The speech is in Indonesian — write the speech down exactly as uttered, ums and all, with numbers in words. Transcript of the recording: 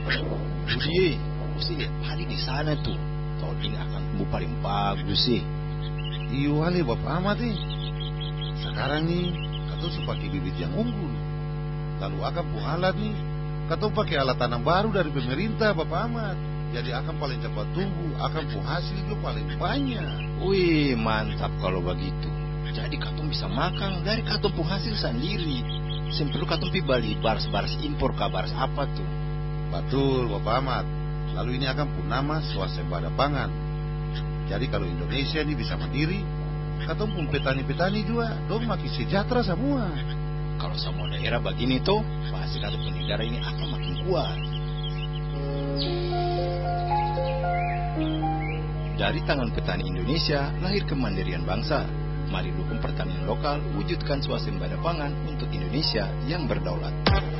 Budi, mesti lihat padi di sana tuh. Tahun ini akan tumbuh paling bagus sih. Iyo wale Bapak Ahmad nih. Sekarang nih, katong su pakai bibit yang unggul. Lalu akan pun alat nih, katong pakai alat tanam baru dari pemerintah Bapak Ahmad. Jadi akan paling cepat tumbuh, akan pun hasil juga paling banyak. Wih, mantap kalau begitu. Jadi katong bisa makan dari katong pun hasil sendiri. Sem perlu katong pi beli baras-baras impor ke baras apa tuh. Betul Bapak Ahmad. Lalu ini akan pun nama swasembada pangan. Jadi kalau Indonesia ini bisa mandiri, katong pun petani-petani juga dong makin sejahtera semua. Kalau semua daerah begini tuh, pasti katong pun negara ini akan makin kuat. Dari tangan petani Indonesia lahir kemandirian bangsa. Mari dukung pertanian lokal, wujudkan swasembada pangan untuk Indonesia yang berdaulat.